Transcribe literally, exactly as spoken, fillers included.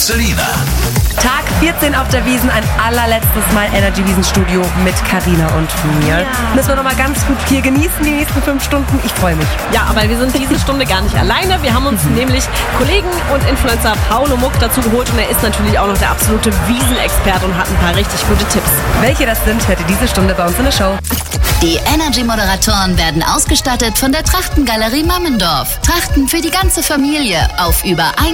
Selina. Tag vierzehn auf der Wiesn, ein allerletztes Mal Energy Wiesn Studio mit Carina und mir. Ja. Müssen wir noch mal ganz gut hier genießen, die nächsten fünf Stunden. Ich freue mich. Ja, aber wir sind diese Stunde gar nicht alleine. Wir haben uns mhm. nämlich Kollegen und Influencer Paolo Muck dazu geholt und er ist natürlich auch noch der absolute Wiesn-Experte und hat ein paar richtig gute Tipps. Welche das sind, hört ihr diese Stunde bei uns in der Show. Die Energy-Moderatoren werden ausgestattet von der Trachtengalerie Mammendorf. Trachten für die ganze Familie auf über